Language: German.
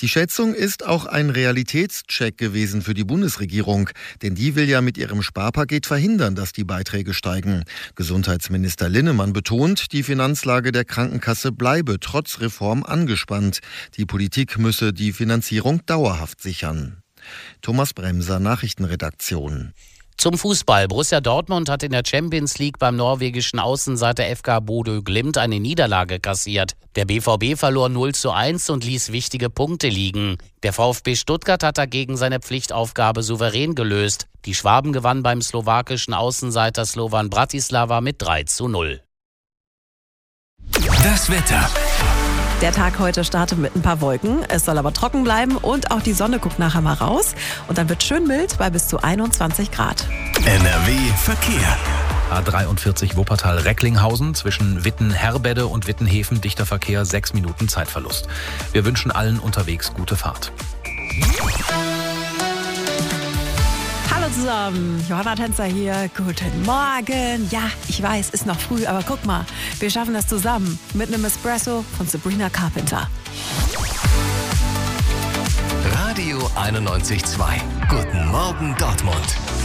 Die Schätzung ist auch ein Realitätscheck gewesen für die Bundesregierung. Denn die will ja mit ihrem Sparpaket verhindern, dass die Beiträge steigen. Gesundheitsminister Linnemann betont, die Finanzlage der Krankenkasse bleibe trotz Reform angespannt. Die Politik müsse die Finanzierung dauerhaft sichern. Thomas Bremser, Nachrichtenredaktion. Zum Fußball. Borussia Dortmund hat in der Champions League beim norwegischen Außenseiter FK Bodø Glimt eine Niederlage kassiert. Der BVB verlor 0:1 und ließ wichtige Punkte liegen. Der VfB Stuttgart hat dagegen seine Pflichtaufgabe souverän gelöst. Die Schwaben gewannen beim slowakischen Außenseiter Slovan Bratislava mit 3:0. Das Wetter. Der Tag heute startet mit ein paar Wolken. Es soll aber trocken bleiben und auch die Sonne guckt nachher mal raus. Und dann wird schön mild bei bis zu 21 Grad. NRW Verkehr. A43 Wuppertal-Recklinghausen zwischen Witten-Herbede und Wittenhäfen dichter Verkehr, 6 Minuten Zeitverlust. Wir wünschen allen unterwegs gute Fahrt. Hallo zusammen, Johanna Tänzer hier. Guten Morgen. Ja, ich weiß, ist noch früh, aber guck mal, wir schaffen das zusammen mit einem Espresso von Sabrina Carpenter. Radio 91.2. Guten Morgen Dortmund.